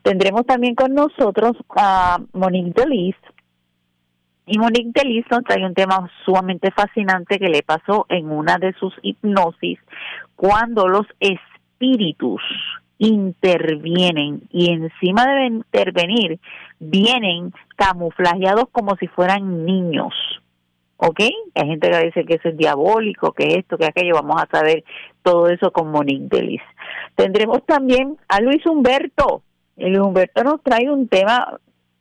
Tendremos también con nosotros a Monique Delis. Y Monique Delis nos trae un tema sumamente fascinante que le pasó en una de sus hipnosis cuando los espíritus intervienen y encima de intervenir vienen camuflajeados como si fueran niños. ¿Ok? Hay gente que dice que eso es diabólico, que esto, que aquello. Vamos a saber todo eso con Monique Delis. Tendremos también a Luis Humberto. Luis Humberto nos trae un tema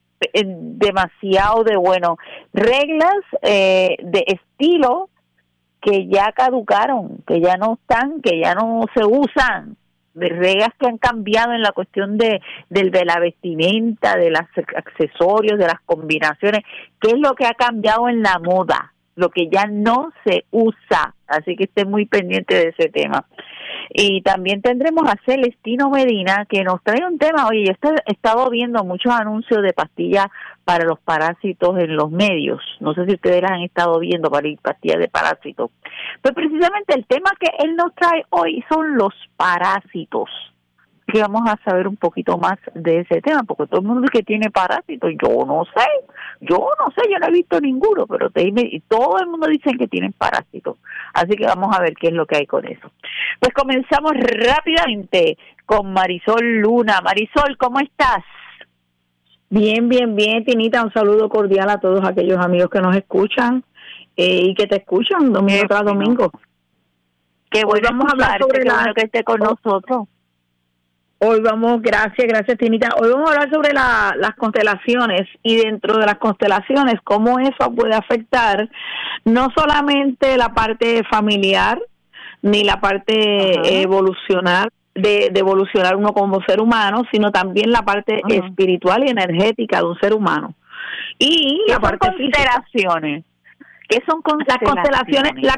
demasiado de bueno. Reglas de estilo que ya caducaron, que ya no están, que ya no se usan. De reglas que han cambiado en la cuestión de la vestimenta, de los accesorios, de las combinaciones. ¿Qué es lo que ha cambiado en la moda? Lo que ya no se usa. Así que esté muy pendiente de ese tema. Y también tendremos a Celestino Medina, que nos trae un tema. Oye, yo he estado viendo muchos anuncios de pastillas para los parásitos en los medios. No sé si ustedes las han estado viendo, para pastillas de parásitos. Pues precisamente el tema que él nos trae hoy son los parásitos. Que vamos a saber un poquito más de ese tema, porque todo el mundo dice que tiene parásitos. Yo no sé, yo no he visto ninguno, pero todo el mundo dice que tienen parásitos. Así que vamos a ver qué es lo que hay con eso. Pues comenzamos rápidamente con Marisol Luna. Marisol, ¿cómo estás? Bien, Tinita, un saludo cordial a todos aquellos amigos que nos escuchan y que te escuchan domingo tras domingo. Qué bueno, vamos a hablar sobre que esté con nosotros. Hoy gracias Tinita, hoy vamos a hablar sobre las constelaciones y dentro de las constelaciones cómo eso puede afectar no solamente la parte familiar ni la parte evolucionar, de evolucionar uno como ser humano, sino también la parte espiritual y energética de un ser humano. Y la parte constelaciones. ¿Qué son constelaciones? Las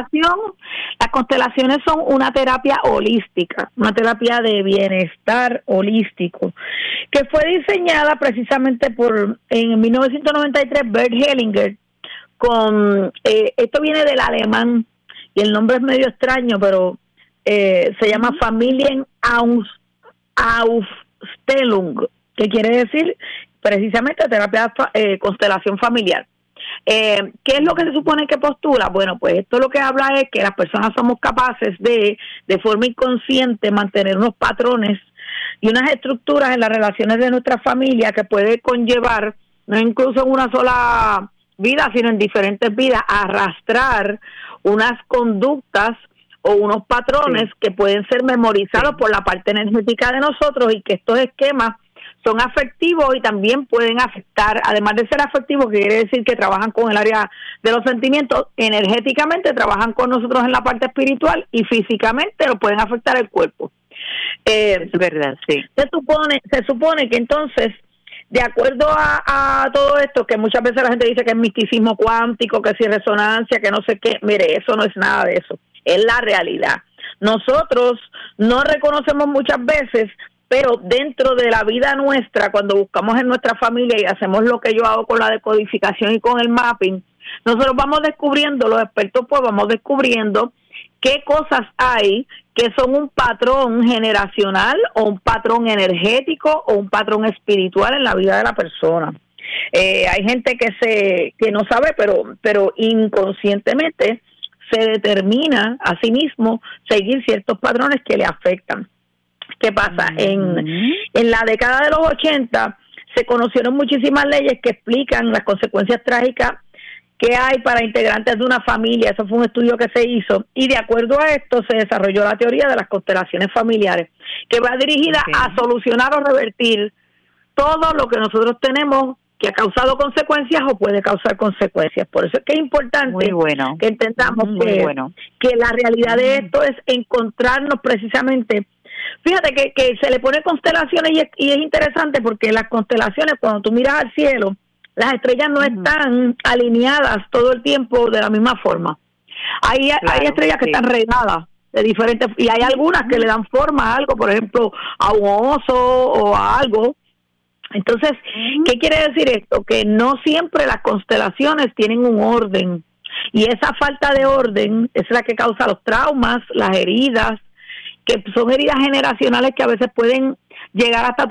constelaciones son una terapia holística, una terapia de bienestar holístico, que fue diseñada precisamente en 1993 Bert Hellinger. Esto viene del alemán y el nombre es medio extraño, pero se llama Familienaufstellung, que quiere decir precisamente terapia constelación familiar. ¿Qué es lo que se supone que postula? Bueno, pues esto lo que habla es que las personas somos capaces de forma inconsciente mantener unos patrones y unas estructuras en las relaciones de nuestra familia que puede conllevar, no incluso en una sola vida, sino en diferentes vidas, arrastrar unas conductas o unos patrones que pueden ser memorizados por la parte energética de nosotros y que estos esquemas son afectivos y también pueden afectar, además de ser afectivos, que quiere decir que trabajan con el área de los sentimientos, energéticamente trabajan con nosotros en la parte espiritual y físicamente lo pueden afectar el cuerpo. Es verdad, sí. Se supone que entonces, de acuerdo a todo esto, que muchas veces la gente dice que es misticismo cuántico, que si resonancia, que no sé qué, mire, eso no es nada de eso, es la realidad. Nosotros no reconocemos muchas veces, pero dentro de la vida nuestra, cuando buscamos en nuestra familia y hacemos lo que yo hago con la decodificación y con el mapping, nosotros vamos descubriendo, los expertos pues vamos descubriendo qué cosas hay que son un patrón generacional o un patrón energético o un patrón espiritual en la vida de la persona. Hay gente que no sabe, pero inconscientemente se determina a sí mismo seguir ciertos patrones que le afectan. ¿Qué pasa? En la década de los 80 se conocieron muchísimas leyes que explican las consecuencias trágicas que hay para integrantes de una familia. Eso fue un estudio que se hizo y de acuerdo a esto se desarrolló la teoría de las constelaciones familiares, que va dirigida a solucionar o revertir todo lo que nosotros tenemos que ha causado consecuencias o puede causar consecuencias. Por eso es que es importante que entendamos que la realidad de esto es encontrarnos precisamente. Fíjate que se le pone constelaciones y es interesante porque las constelaciones, cuando tú miras al cielo, las estrellas no están alineadas todo el tiempo de la misma forma. Hay estrellas que están regadas de diferentes, y hay algunas que le dan forma a algo, por ejemplo, a un oso o a algo. Entonces, ¿qué quiere decir esto? Que no siempre las constelaciones tienen un orden, y esa falta de orden es la que causa los traumas, las heridas, que son heridas generacionales que a veces pueden llegar hasta